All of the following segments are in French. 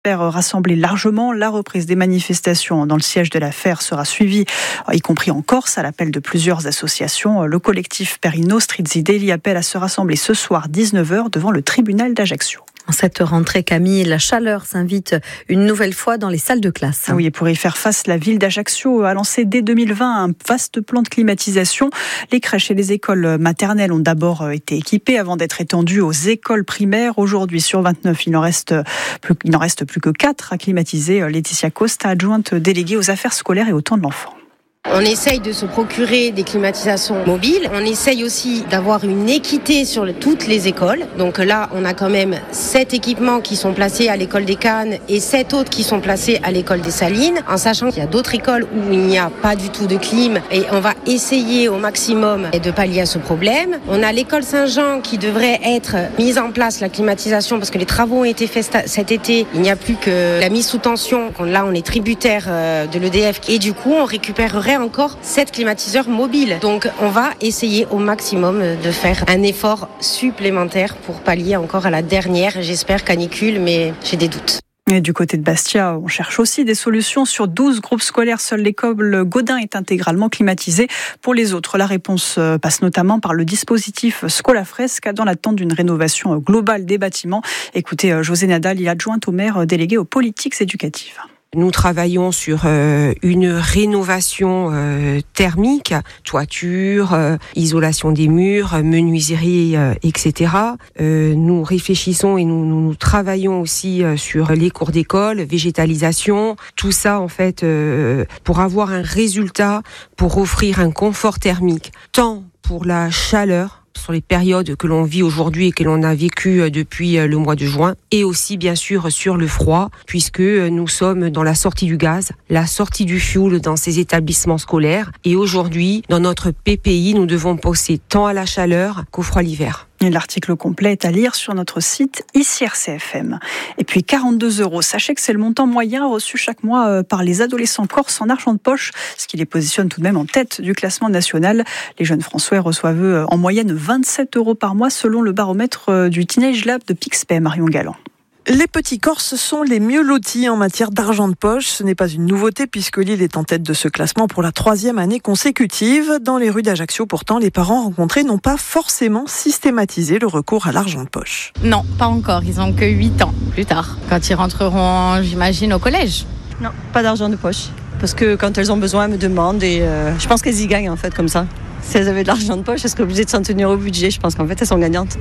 rassembler largement. La reprise des manifestations dans le siège de l'affaire sera suivie, y compris en Corse, à l'appel de plusieurs associations. Le collectif Perino Strizideli appelle à se rassembler ce soir 19h devant le tribunal d'Ajaccio. En cette rentrée, Camille, la chaleur s'invite une nouvelle fois dans les salles de classe. Oui, et pour y faire face, la ville d'Ajaccio a lancé dès 2020 un vaste plan de climatisation. Les crèches et les écoles maternelles ont d'abord été équipées avant d'être étendues aux écoles primaires. Aujourd'hui, sur 29, il n'en reste plus que 4 à climatiser. Laetitia Costa, adjointe déléguée aux affaires scolaires et au temps de l'enfant. On essaye de se procurer des climatisations mobiles. On essaye aussi d'avoir une équité sur toutes les écoles. Donc là, on a quand même 7 équipements qui sont placés à l'école des Cannes et 7 autres qui sont placés à l'école des Salines, en sachant qu'il y a d'autres écoles où il n'y a pas du tout de clim et on va essayer au maximum de pallier à ce problème. On a l'école Saint-Jean qui devrait être mise en place, la climatisation, parce que les travaux ont été faits cet été. Il n'y a plus que la mise sous tension. Là, on est tributaire de l'EDF et du coup, on récupérerait encore 7 climatiseurs mobiles. Donc on va essayer au maximum de faire un effort supplémentaire pour pallier encore à la dernière, j'espère, canicule, mais j'ai des doutes. Et du côté de Bastia, on cherche aussi des solutions. Sur 12 groupes scolaires, seule l'école Gaudin est intégralement climatisée. Pour les autres, la réponse passe notamment par le dispositif Scolafresque dans l'attente d'une rénovation globale des bâtiments. Écoutez, José Nadal, il est adjointe au maire délégué aux politiques éducatives. Nous travaillons sur une rénovation thermique, toiture, isolation des murs, menuiserie, etc. Nous réfléchissons et nous travaillons aussi sur les cours d'école, végétalisation, tout ça en fait pour avoir un résultat, pour offrir un confort thermique, tant pour la chaleur, sur les périodes que l'on vit aujourd'hui et que l'on a vécu depuis le mois de juin, et aussi bien sûr sur le froid, puisque nous sommes dans la sortie du gaz, la sortie du fioul dans ces établissements scolaires, et aujourd'hui, dans notre PPI, nous devons penser tant à la chaleur qu'au froid l'hiver. Et l'article complet est à lire sur notre site ici RCFM. Et puis 42 €. Sachez que c'est le montant moyen reçu chaque mois par les adolescents corses en argent de poche, ce qui les positionne tout de même en tête du classement national. Les jeunes Français reçoivent en moyenne 27 € par mois selon le baromètre du Teenage Lab de Pixpay. Marion Galland. Les petits Corses sont les mieux lotis en matière d'argent de poche. Ce n'est pas une nouveauté puisque Lille est en tête de ce classement pour la 3e année consécutive. Dans les rues d'Ajaccio, pourtant, les parents rencontrés n'ont pas forcément systématisé le recours à l'argent de poche. Non, pas encore. Ils n'ont que 8 ans plus tard. Quand ils rentreront, j'imagine, au collège. Non, pas d'argent de poche. Parce que quand elles ont besoin, elles me demandent et je pense qu'elles y gagnent en fait comme ça. Si elles avaient de l'argent de poche, elles seraient obligées de s'en tenir au budget. Je pense qu'en fait, elles sont gagnantes.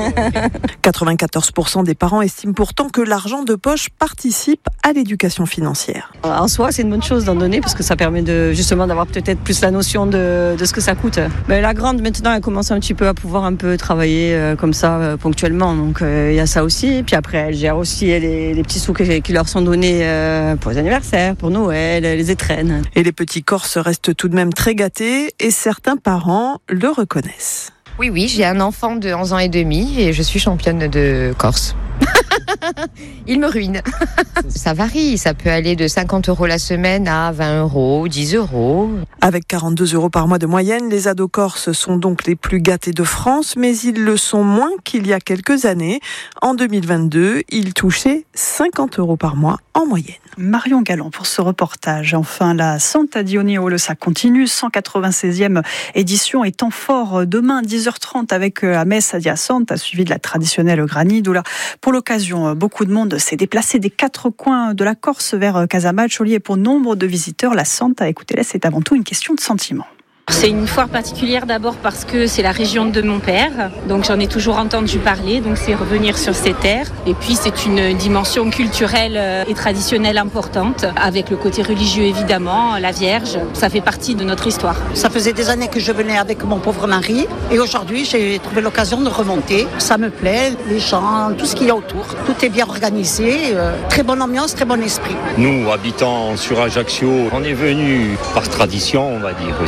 94% des parents estiment pourtant que l'argent de poche participe à l'éducation financière. En soi, c'est une bonne chose d'en donner parce que ça permet justement d'avoir peut-être plus la notion de ce que ça coûte. Mais la grande, maintenant, elle commence un petit peu à pouvoir un peu travailler comme ça ponctuellement. Donc, il y a ça aussi. Puis après, elle gère aussi les petits sous qui leur sont donnés pour les anniversaires, pour Noël, les étrennes. Et les petits Corses restent tout de même très gâtés et certains parents le reconnaissent. Oui, j'ai un enfant de 11 ans et demi et je suis championne de Corse. Il me ruine. Ça varie, ça peut aller de 50 € la semaine à 20 €, 10 €. Avec 42 € par mois de moyenne, les ados corses sont donc les plus gâtés de France, mais ils le sont moins qu'il y a quelques années. En 2022, ils touchaient 50 € par mois en moyenne. Marion Galland pour ce reportage. Enfin, la Santa Dioneo, ça continue. 196e édition est en fort demain, 10h30, avec la messe à Dia Santa, suivie de la traditionnelle Granidula. Pour l'occasion, beaucoup de monde s'est déplacé des 4 coins de la Corse vers Casamaccioli et pour nombre de visiteurs, la Santa, écoutez-la, c'est avant tout une question de sentiment. C'est une foire particulière d'abord parce que c'est la région de mon père, donc j'en ai toujours entendu parler, donc c'est revenir sur ces terres. Et puis c'est une dimension culturelle et traditionnelle importante, avec le côté religieux évidemment, la Vierge, ça fait partie de notre histoire. Ça faisait des années que je venais avec mon pauvre mari et aujourd'hui j'ai trouvé l'occasion de remonter. Ça me plaît, les gens, tout ce qu'il y a autour, tout est bien organisé, très bonne ambiance, très bon esprit. Nous, habitant sur Ajaccio, on est venus par tradition, on va dire aussi.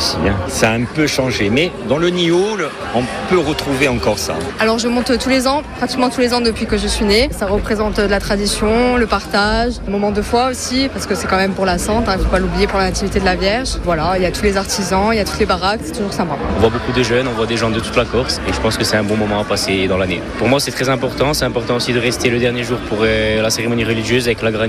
Ça a un peu changé, mais dans le Niol, on peut retrouver encore ça. Alors je monte tous les ans, pratiquement tous les ans depuis que je suis née. Ça représente de la tradition, le partage, le moment de foi aussi, parce que c'est quand même pour la Sante, il ne faut pas l'oublier, pour la nativité de la Vierge. Voilà, il y a tous les artisans, il y a toutes les baraques, c'est toujours sympa. On voit beaucoup de jeunes, on voit des gens de toute la Corse et je pense que c'est un bon moment à passer dans l'année. Pour moi c'est très important, c'est important aussi de rester le dernier jour pour la cérémonie religieuse avec la granite.